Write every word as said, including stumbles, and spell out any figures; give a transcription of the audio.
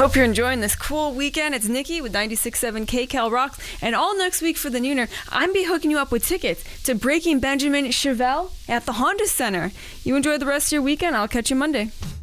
hope you're enjoying this cool weekend. It's Nikki with ninety-six point seven K-Cal Rocks. And all next week for the Nooner, I'm be hooking you up with tickets to Breaking Benjamin Chevelle at the Honda Center. You enjoy the rest of your weekend. I'll catch you Monday.